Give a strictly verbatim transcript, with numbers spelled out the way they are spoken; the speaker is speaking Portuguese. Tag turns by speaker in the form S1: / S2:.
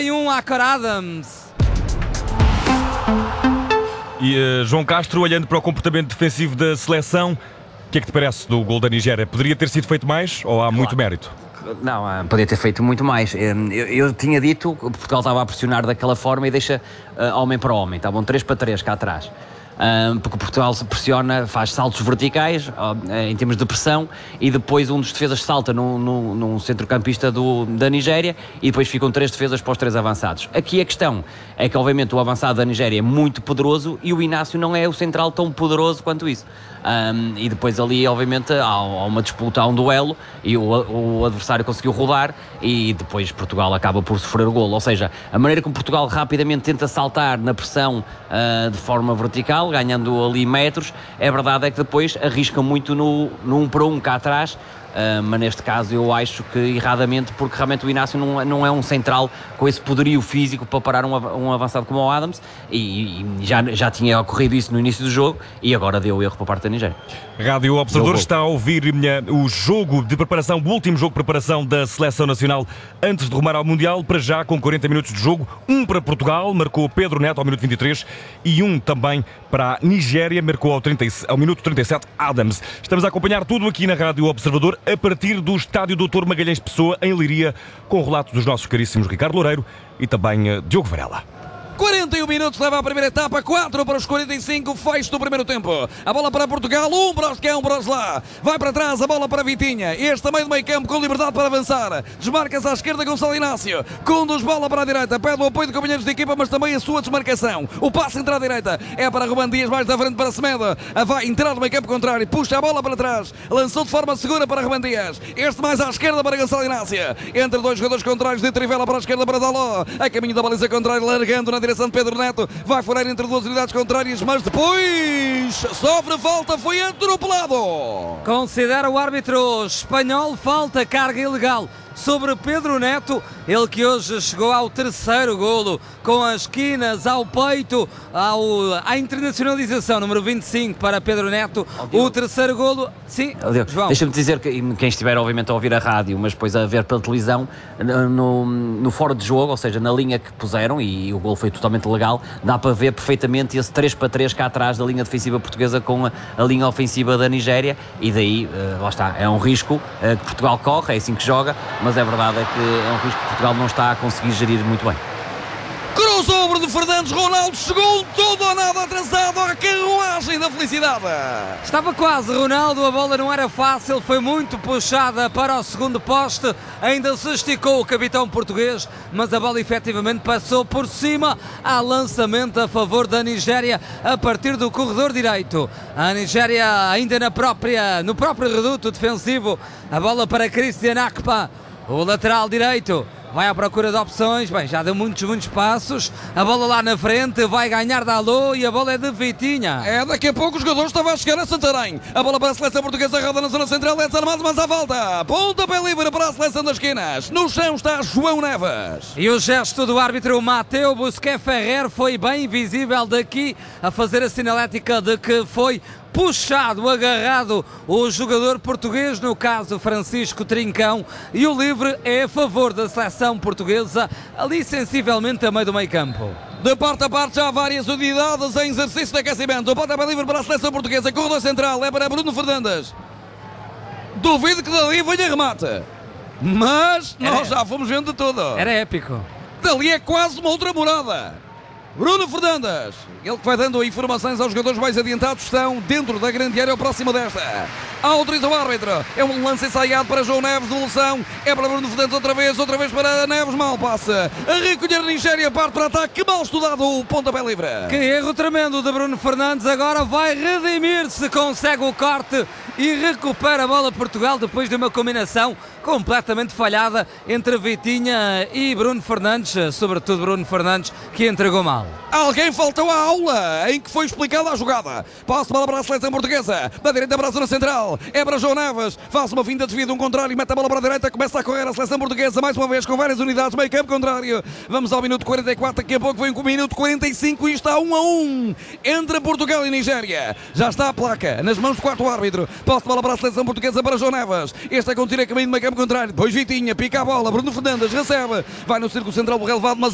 S1: Tem um Akar Adams.
S2: E uh, João Castro, olhando para o comportamento defensivo da seleção, o que é que te parece do gol da Nigéria? Poderia ter sido feito mais ou há muito mérito?
S3: Não, podia ter feito muito mais. Eu, eu tinha dito que Portugal estava a pressionar daquela forma e deixa uh, homem para homem. Estavam três para três cá atrás. Um, porque Portugal se pressiona, faz saltos verticais uh, em termos de pressão e depois um dos defesas salta num, num, num centrocampista do, da Nigéria e depois ficam três defesas para os três avançados. Aqui a questão é que obviamente o avançado da Nigéria é muito poderoso e o Inácio não é o central tão poderoso quanto isso. Um, e depois ali obviamente há, há uma disputa, há um duelo e o, o adversário conseguiu rodar e depois Portugal acaba por sofrer o golo. Ou seja, a maneira como Portugal rapidamente tenta saltar na pressão uh, de forma vertical, ganhando ali metros, é verdade é que depois arrisca muito no, no um para um cá atrás, uh, mas neste caso eu acho que erradamente, porque realmente o Inácio não, não é um central com esse poderio físico para parar um, um avançado como o Adams e, e já, já tinha ocorrido isso no início do jogo e agora deu erro para parte da Nigéria.
S2: Rádio Observador está a ouvir minha, o jogo de preparação, o último jogo de preparação da Seleção Nacional antes de rumar ao Mundial, para já com quarenta minutos de jogo, um para Portugal, marcou Pedro Neto ao minuto vinte e três e um também para a Nigéria, marcou ao, trinta, ao minuto trinta e sete Adams. Estamos a acompanhar tudo aqui na Rádio Observador a partir do estádio doutor Magalhães Pessoa, em Leiria, com o relato dos nossos caríssimos Ricardo Loureiro e também uh, Diogo Varela.
S4: quarenta e um minutos leva a primeira etapa, quatro para os quarenta e cinco, fecho do primeiro tempo. A bola para Portugal, um para os que é, um para os lá. Vai para trás, a bola para Vitinha. Este também do meio campo com liberdade para avançar. Desmarca-se à esquerda Gonçalo Inácio. Conduz bola para a direita, pede o apoio de companheiros de equipa, mas também a sua desmarcação. O passe entre a direita é para Ruben Dias, mais da frente para Semedo. Vai entrar no meio campo contrário, puxa a bola para trás. Lançou de forma segura para Ruben Dias. Este mais à esquerda para Gonçalo Inácio. Entre dois jogadores contrários de Trivela para a esquerda para Daló. A caminho da baliza contrária, largando na direção de Pedro Neto, vai furar entre duas unidades contrárias, mas depois sofre falta, foi atropelado.
S1: Considera o árbitro espanhol falta, carga ilegal sobre Pedro Neto, ele que hoje chegou ao terceiro golo, com as esquinas ao peito, ao, à internacionalização, número vinte e cinco para Pedro Neto, o terceiro golo. Sim, João.
S3: Deixa-me dizer que quem estiver obviamente a ouvir a rádio, mas depois a ver pela televisão, no, no fora de jogo, ou seja, na linha que puseram, e o golo foi totalmente legal, dá para ver perfeitamente esse três para três cá atrás da linha defensiva portuguesa com a, a linha ofensiva da Nigéria, e daí, uh, lá está, é um risco uh, que Portugal corre, é assim que joga, mas é verdade é que é um risco que Portugal não está a conseguir gerir muito bem.
S4: Cruzou Bruno Fernandes, Ronaldo chegou todo ou nada atrasado à carruagem da felicidade.
S1: Estava quase Ronaldo, a bola não era fácil, foi muito puxada para o segundo poste, ainda se esticou o capitão português, mas a bola efetivamente passou por cima. Há lançamento a favor da Nigéria a partir do corredor direito. A Nigéria ainda na própria, no próprio reduto defensivo, a bola para Christian Akpa, o lateral direito. Vai à procura de opções, bem, já deu muitos, muitos passos, a bola lá na frente, vai ganhar Dalot e a bola é de Vitinha.
S4: É, daqui a pouco o jogador estava a chegar a Santarém. A bola para a seleção portuguesa, roda na zona central, é desarmado, mas à volta. Pontapé livre para a seleção das esquinas. No chão está João Neves.
S1: E o gesto do árbitro Mateu Busquets Ferrer foi bem visível daqui, a fazer a sinalética de que foi puxado, agarrado o jogador português, no caso Francisco Trincão, e o livre é a favor da seleção portuguesa, ali sensivelmente a meio do meio campo.
S4: De parte a parte já há várias unidades em exercício de aquecimento. O pontapé livre para a seleção portuguesa, corredor central, é para Bruno Fernandes. Duvido que dali venha remate, mas nós
S1: era,
S4: já fomos vendo de tudo.
S1: Era épico.
S4: Dali é quase uma outra morada. Bruno Fernandes, ele que vai dando informações aos jogadores mais adiantados, estão dentro da grande área, ao próximo desta. Autoriza o árbitro, é um lance ensaiado para João Neves, devolução, é para Bruno Fernandes outra vez, outra vez para Neves, mal passa. A recolher a Nigéria, parte para ataque, mal estudado o pontapé livre.
S1: Que erro tremendo de Bruno Fernandes, agora vai redimir-se, consegue o corte e recupera a bola Portugal depois de uma combinação completamente falhada entre Vitinha e Bruno Fernandes, sobretudo Bruno Fernandes, que entregou mal.
S4: Alguém faltou à aula em que foi explicada a jogada. Passo de bola para a seleção portuguesa, da direita para a zona central, é para João Neves, faz uma vinda de desvio de um contrário, mete a bola para a direita, começa a correr a seleção portuguesa, mais uma vez com várias unidades, meio campo contrário. Vamos ao minuto quarenta e quatro, daqui a pouco vem com o minuto quarenta e cinco e está um a um entre Portugal e Nigéria. Já está a placa nas mãos do quarto árbitro. Passo de bola para a seleção portuguesa, para João Neves, este é com tiro a caminho de meio campo contrário, depois Vitinha, pica a bola, Bruno Fernandes recebe, vai no círculo central do relevado, mas